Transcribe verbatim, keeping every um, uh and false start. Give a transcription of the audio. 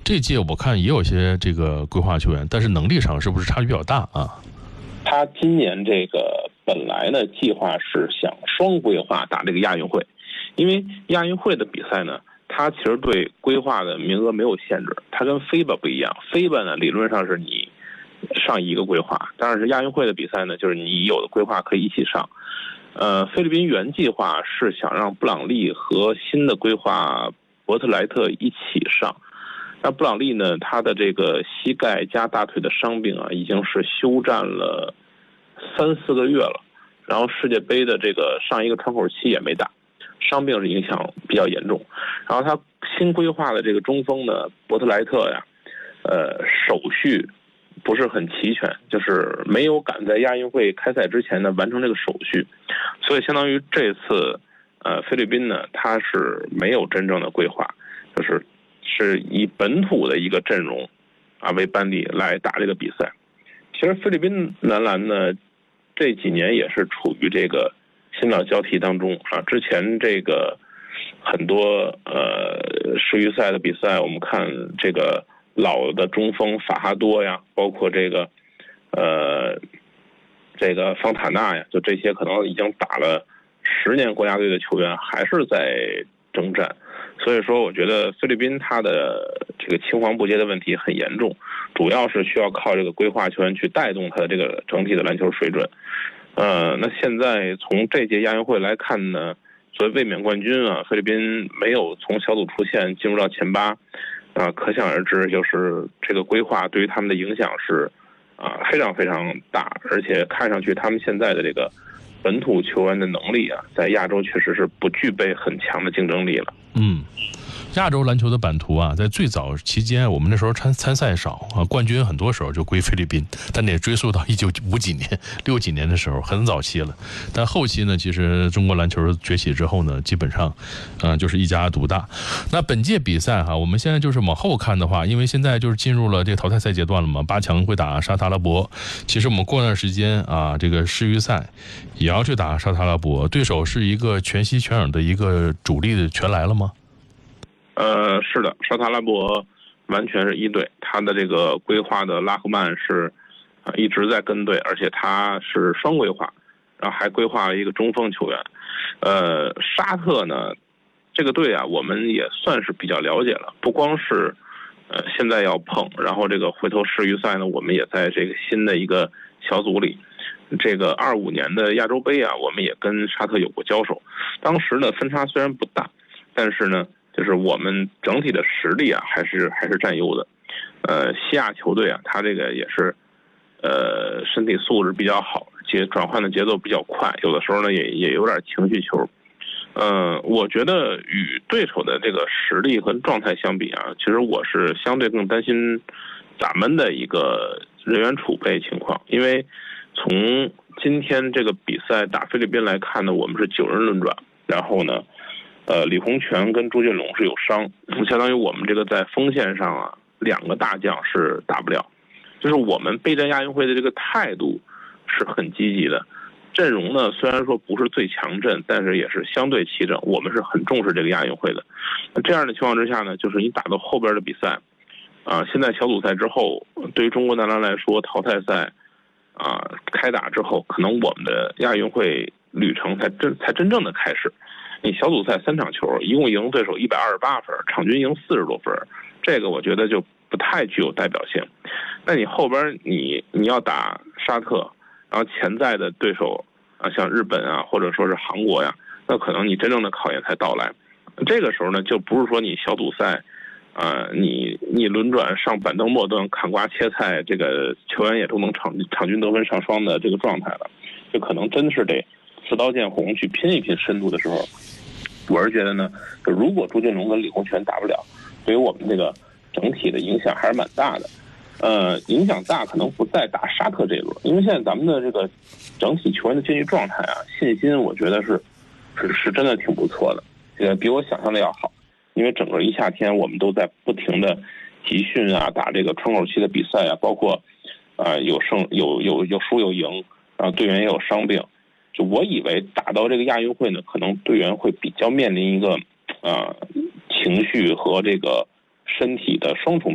这届我看也有些这个规划球员，但是能力上是不是差距比较大啊？ 他今年这个本来呢计划是想双规划打这个亚运会，因为亚运会的比赛呢，它其实对规划的名额没有限制，它跟F I B A不一样。F I B A呢理论上是你上一个规划，但是亚运会的比赛呢，就是你有的规划可以一起上。呃，菲律宾原计划是想让布朗利和新的规划伯特莱特一起上。那布朗利呢，他的这个膝盖加大腿的伤病啊，已经是休战了三四个月了，然后世界杯的这个上一个窗口期也没打，伤病是影响比较严重。然后他新规划的这个中锋呢，伯特莱特呀，呃，手续不是很齐全，就是没有赶在亚运会开赛之前呢完成这个手续，所以相当于这次呃菲律宾呢，他是没有真正的规划，就是是以本土的一个阵容啊为班底来打这个比赛。其实菲律宾男篮呢这几年也是处于这个新老交替当中啊，之前这个很多呃世预赛的比赛，我们看这个老的中锋法哈多呀，包括这个呃这个方塔纳呀，就这些可能已经打了十年国家队的球员还是在征战。所以说我觉得菲律宾他的这个青黄不接的问题很严重，主要是需要靠这个规划球员去带动他的这个整体的篮球水准。呃，那现在从这届亚运会来看呢，作为卫冕冠军啊，菲律宾没有从小组出线进入到前八，啊，可想而知，就是这个规划对于他们的影响是啊非常非常大，而且看上去他们现在的这个本土球员的能力啊，在亚洲确实是不具备很强的竞争力了。 嗯。亚洲篮球的版图啊，在最早期间，我们那时候参参赛少啊，冠军很多时候就归菲律宾，但得追溯到一九五几年、六几年的时候，很早期了。但后期呢，其实中国篮球崛起之后呢，基本上，呃，就是一家独大。那本届比赛哈，我们现在就是往后看的话，因为现在就是进入了这个淘汰赛阶段了嘛，八强会打沙特阿拉伯。其实我们过段时间啊，这个世预赛也要去打沙特阿拉伯，对手是一个全西全尔的一个主力的全来了吗？ 呃，是的，沙特阿拉伯完全是一队，他的这个规划的拉赫曼是啊、呃、一直在跟队，而且他是双规划，然后还规划了一个中锋球员。呃，沙特呢这个队啊，我们也算是比较了解了，不光是呃现在要碰，然后这个回头世预赛呢，我们也在这个新的一个小组里。这个二五年的亚洲杯啊，我们也跟沙特有过交手，当时呢分差虽然不大，但是呢。就是我们整体的实力啊，还是还是占优的。呃，西亚球队啊，他这个也是，呃，身体素质比较好，节转换的节奏比较快，有的时候呢也也有点情绪球。嗯、呃，我觉得与对手的这个实力和状态相比啊，其实我是相对更担心咱们的一个人员储备情况，因为从今天这个比赛打菲律宾来看呢，我们是九人轮转，然后呢。呃，李洪权跟朱俊龙是有伤，相当于我们这个在锋线上啊，两个大将是打不了。就是我们备战亚运会的这个态度是很积极的，阵容呢虽然说不是最强阵，但是也是相对齐整，我们是很重视这个亚运会的。那这样的情况之下呢，就是你打到后边的比赛，啊、呃，现在小组赛之后，对于中国男篮来说，淘汰赛啊、呃、开打之后，可能我们的亚运会旅程才真才真正的开始。你小组赛三场球，一共赢对手一百二十八分，场均赢四十多分，这个我觉得就不太具有代表性。那你后边你你要打沙特，然后潜在的对手啊，像日本啊，或者说是韩国呀，那可能你真正的考验才到来。这个时候呢，就不是说你小组赛，啊、呃，你你轮转上板凳末端砍瓜切菜，这个球员也都能场场均得分上双的这个状态了，就可能真是得持刀见红去拼一拼深度的时候。我是觉得呢，如果朱俊龙跟李洪权打不了，对于我们这个整体的影响还是蛮大的。呃，影响大可能不在打沙特这一轮，因为现在咱们的这个整体球员的竞技状态啊，信心我觉得是是是真的挺不错的，呃，比我想象的要好。因为整个一夏天我们都在不停的集训啊，打这个窗口期的比赛啊，包括啊、呃、有胜有有有输有赢，然后队员也有伤病。就我以为打到这个亚运会呢，可能队员会比较面临一个啊、呃、情绪和这个身体的双重